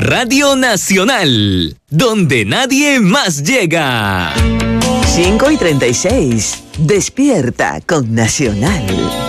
Radio Nacional, donde nadie más llega. 5:36. Despierta con Nacional.